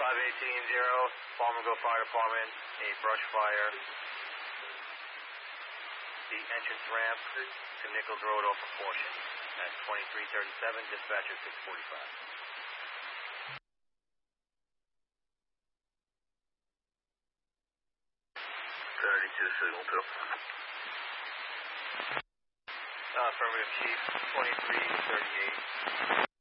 Palmerville Fire Department, a brush fire. The entrance ramp to Nichols Road off of Portion at 2337, dispatcher 645. 32 signal 2. Affirmative, Chief, 2338.